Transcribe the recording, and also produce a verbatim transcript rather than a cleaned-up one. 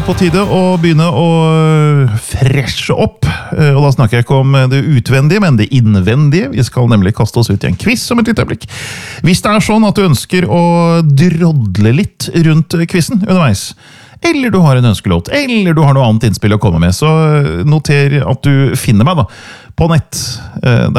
på tide å begynne å freshe opp. Og da snakker jeg ikke om det utvendige, men det innvendige. Vi skal nemlig kaste oss ut i en quiz om et lite øyeblikk. Hvis det er sånn at du ønsker å drodle litt rundt quizen underveis, eller du har en ønskelåt, eller du har noe annet innspill å komme med, så noter at du finner meg da på nett. Der